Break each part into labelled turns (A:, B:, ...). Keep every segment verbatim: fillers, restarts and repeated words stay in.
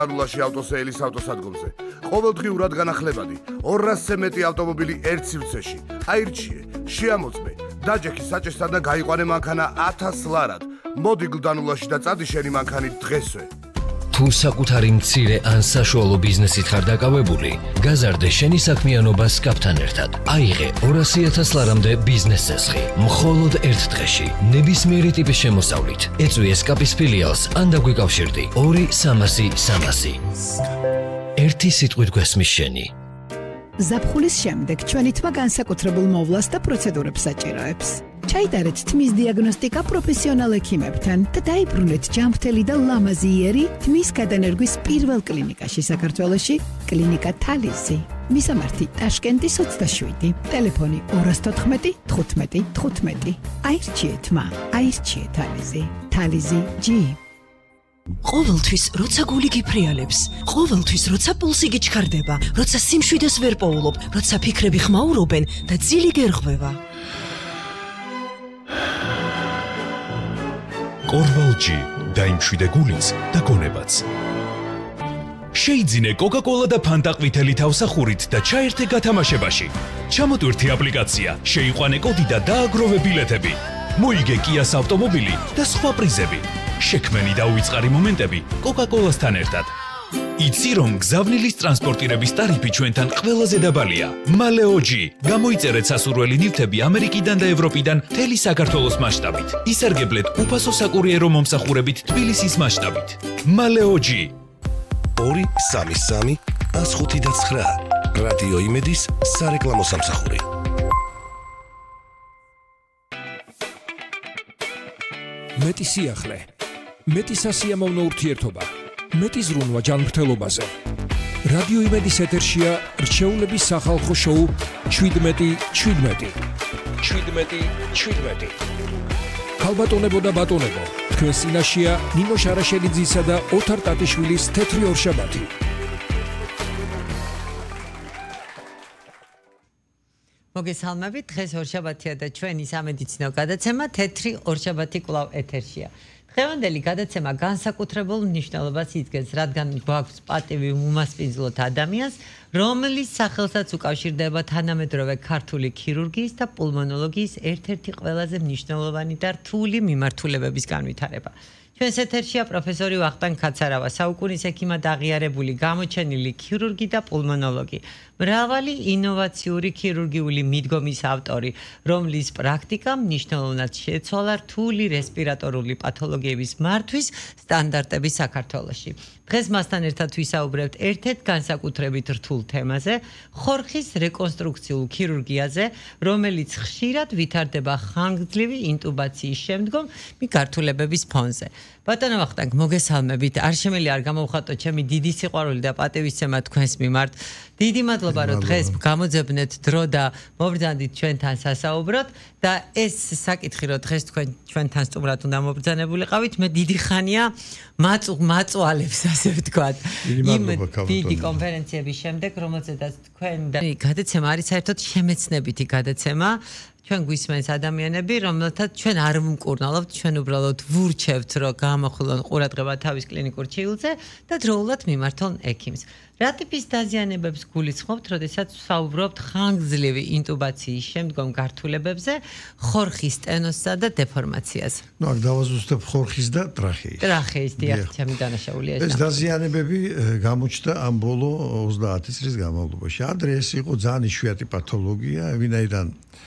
A: განულაში ავტოსეილის ავტოსადგომზე. ყოველდღიურად განახლებადი ორასზე მეტი ავტომობილი ერთ სივრცეში. აირჩიე, შეამოწმე, დაჯექი საჭესთან და გაიყვანე მანქანა ათას ლარად. მოდი გლდანულაში და წადი შენი მანქანი დღესვე.
B: თუ საკუთარი მცირე ან საშუალო ბიზნესით ხარ დაკავებული, გაზარდე შენი საქმიანობა სკაპთან ერთად. აიღე ორასი ათას ლარამდე ბიზნეს წესხი. მხოლოდ ერთ დღეში, ნებისმიერი ტიპის შემოსავლით. ეწვიე სკაპის ფილიალს ან დაგვიკავშირდი ორი სამასი სამასი. ერთი სიტყვით გვესმის შენი.
C: ზაფხულის შემდეგ ჩვენი თმა განსაკუთრებულ მოვლას და პროცედურებს საჭიროებს. ჩაიდარეთ თმის დიაგნოსტიკა პროფესიონალ ექიმებთან და დაიბრუნეთ ჯანმრთელი და ლამაზი იერი თმის გადანერგვის პირველ კლინიკაში საქართველოში, კლინიკა თალიზი. მისამართი ტაშკენტის ოცდაშვიდი, ტელეფონი ორას თოთხმეტი თხუთმეტი თხუთმეტი. აირჩიე თმა, აირჩიე თალიზი. თალიზი ჯი.
D: ყოველთვის როცა გული გიფრიალებს, ყოველთვის როცა პულსი გიჩქარდება, როცა სიმშვიდეს ვერ პოულობ, როცა ფიქრები ხმაურობენ და ძილი გერღვევა.
E: კორვალჯი დაიმშვიდე გულიც და გონებაც. შეიძინე კოკა-კოლა და ფანტა ყვითელი თავსახურით და ჩაერთე გათამაშებაში. ჩამოტვირთი აპლიკაცია, შეიყვანე კოდი და დააგროვე ბილეთები. მოიგე კიას ავტომობილი და სხვა პრიზები. შექმენი და უიწყარი მომენტები კოკა-კოლასთან ერთად. იცი რომ გზავნილის ტრანსპორტირების ტარიფი ჩვენთან ყველაზე დაბალია. მალეოჯი. გამოიწერეთ სასურველი ნივთები ამერიკიდან და ევროპიდან მთელი საქართველოს მასშტაბით. ისარგებლეთ უფასო საკურიერო მომსახურებით თბილისის მასშტაბით. მალეოჯი.
F: ორი სამი სამი ას ხუთი და ცხრა. რადიო იმედის სარეკლამო სამსახური.
G: მეტი სიახლე, მეტი სასიამოვნო ურთიერთობა, მეტი ზრუნვა ჯანმრთელობაზე. რადიო იმედის ეთერშია რჩეულების სახალხო შოუ შვიდმეტი შვიდმეტი. შვიდმეტი შვიდმეტი. ქალბატონებო და ბატონებო, თქვენ წინაშია ნინო შარაშელიძისა და ოთარ ტატიშვილის თეთრი ორშაბათი.
H: მოგესალმებით, დღეს ორშაბათია და ჩვენი სამედიცინო გადაცემა თეთრი ორშაბათი კვლავ ეთერშია. დღევანდელი გადაცემა განსაკუთრებულ მნიშვნელობას იძგებს, რადგან გვაქვს პატივი უმასპინძლოთ ადამიანს, რომლის სახელსაც უკავშირდება თანამედროვე ქართული ქირურგიის და პულმონოლოგიის ერთ-ერთი ყველაზე მნიშვნელოვანი და რთული მიმართულებების განვითარება. ჩვენს ეთერშია პროფესორი ვახტანგ ქაცარავა, საუკუნის ექიმად აღიარებული გამოჩენილი ქირურგი და პულმონოლოგი, მრავალი ინოვაციური ქირურგიული მიდგომის ავტორი, რომლის პრაქტიკამ მნიშვნელოვნად შეცვალა რთული რესპირატორული პათოლოგიების მართვის სტანდარტები საქართველოში. დღეს მასთან ერთად ვისაუბრებთ ერთ-ერთ განსაკუთრებით რთულ თემაზე, ხორხის რეკონსტრუქციულ ქირურგიაზე, რომელიც ხშირად ვითარდება ხანგრძლივი ინტუბაციის შემდგომ მიგართულებების ფონზე. ბატონო ვახტანგ, მოგესალმებით. არ შემელი არ გამოვხატოთ ჩემი დიდი სიყვარული და პატივისცემა თქვენს მიმართ. დიდი მადლობა, რომ დღეს გამოძებნეთ დრო და მობრძანდით ჩვენთან სასაუბროთ და ეს საკითხი, რომ დღეს თქვენ ჩვენთან სტუმრად უნდა მობრძანებულიყავით, მე დიდი ხანია მაწვალებს, ასე ვთქვათ. იმ დიდი კონფერენციების შემდეგ, რომელზედაც თქვენ და გადაცემა არის საერთოდ შემეცნებითი გადაცემა. ჩვენ გვისმენს ადამიანები, რომელთაც ჩვენ არ ვმკურნალობთ, ჩვენ უბრალოდ ვურჩევთ, რომ გამოხილონ ყურადღება თავის კლინიკურ ჩივილზე და დროულად მიმართონ ექიმს. რა ტიპის დაზიანებებს გულისხმობთ, როდესაც ვსაუბრობთ ხანგრძლივი ინტუბაციის შემდგომ გართულებებზე, ხორხის სტენოზსა და დეფორმაციაზე?
I: ნუ აქ დავაზუსტებ ხორხის და ტრახეის.
H: ტრახეის, დიახ, ჩემი დანაშაულია ეს.
I: ეს დაზიანებები გამოჩნდა ამ ბოლო ოცდაათი წლის განმავლობაში. ადრე ეს იყო ძალიან იშვიათი პათოლოგია, ვინაიდან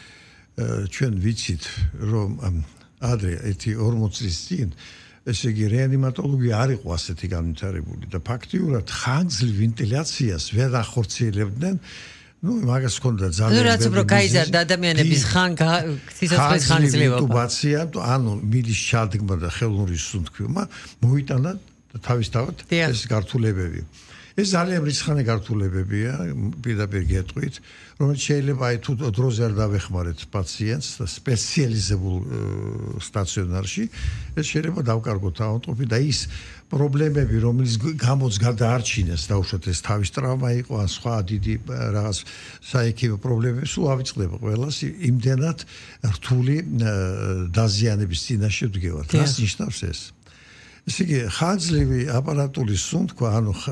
I: ჩვენ ვიცით, რომ ადრე ერთი ორმოცი წლის წინ ესე იგი რეანიმატოლოგია არ იყო ასეთი განვითარებული და ფაქტიურად ხანგრძლივ ვენტილაციას ვერ ახორციელებდნენ. ნუ მაგას ჰქონდა ძალიან
H: ნუ რაც უფრო გაიზარდა ადამიანების ხან სიცოცხლის ხანგრძლივობა.
I: ინტუბაცია, ანუ მილის ჩადგმა და ხელოვნური სუნთქვილმა მოიტანა თავისთავად ეს გართულებები. ეს ძალიან რიცხანი გართულებებია, პირდაპირ გეტყვით, რომელიც შეიძლება აი თუ დროზე არ დავეხმარეთ პაციენტს სპეციალიზებულ სტაციონარში, ეს შეიძლება დავკარგოთ ავადმყოფი და ის პრობლემები, რომელიც გამოც გადაარჩინეს, დაუშვათ ეს თავის ტრავმა იყო, ან სხვა დიდი რაღაც საექიმო პრობლემები, სულ ავიწყდება ყველას, იმდენად რთული დაზიანების წინაშე ვდგევართ. რას ნიშნავს ეს? ესე იგი, ხანგრძლივი აპარატული სუნთქვა, ანუ